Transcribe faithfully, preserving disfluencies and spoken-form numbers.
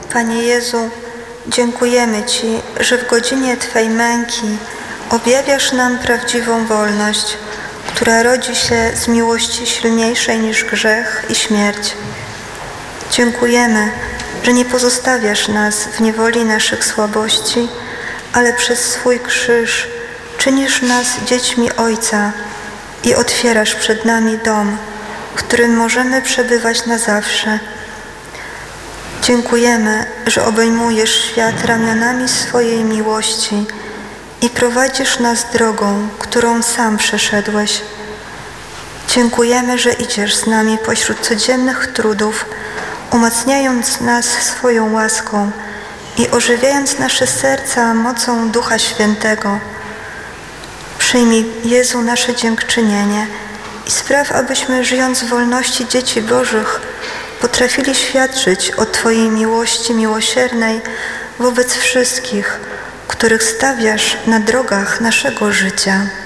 Panie Jezu, dziękujemy Ci, że w godzinie Twej męki objawiasz nam prawdziwą wolność, która rodzi się z miłości silniejszej niż grzech i śmierć. Dziękujemy, że nie pozostawiasz nas w niewoli naszych słabości, ale przez swój krzyż czynisz nas dziećmi Ojca i otwierasz przed nami dom, w którym możemy przebywać na zawsze. Dziękujemy, że obejmujesz świat ramionami swojej miłości i prowadzisz nas drogą, którą sam przeszedłeś. Dziękujemy, że idziesz z nami pośród codziennych trudów, umacniając nas swoją łaską i ożywiając nasze serca mocą Ducha Świętego. Przyjmij, Jezu, nasze dziękczynienie i spraw, abyśmy, żyjąc w wolności dzieci Bożych, potrafili świadczyć o Twojej miłości miłosiernej wobec wszystkich, których stawiasz na drogach naszego życia.